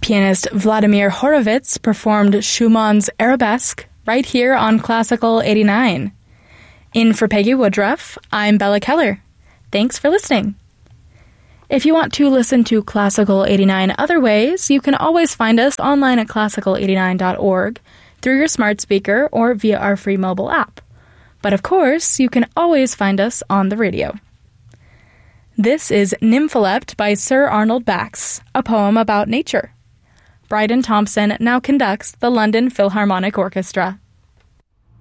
Pianist Vladimir Horowitz performed Schumann's Arabesque right here on Classical 89. In for Peggy Woodruff, I'm Bella Keller. Thanks for listening. If you want to listen to Classical 89 other ways, you can always find us online at classical89.org, through your smart speaker, or via our free mobile app. But of course, you can always find us on the radio. This is Nympholept by Sir Arnold Bax, a poem about nature. Bryden Thompson now conducts the London Philharmonic Orchestra.